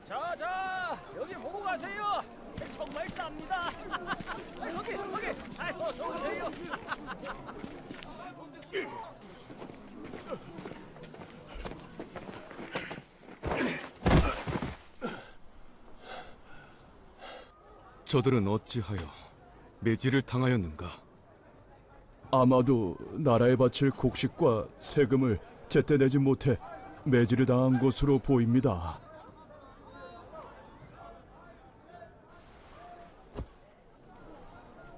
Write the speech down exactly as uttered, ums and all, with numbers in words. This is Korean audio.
자, 자, 여기 보고 가세요. 정말 쌉니다. 아, 여기, 여기. 아, 어서 오세요. 저들은 어찌하여 매질을 당하였는가? 아마도 나라에 바칠 곡식과 세금을 제때 내지 못해 매질을 당한 것으로 보입니다.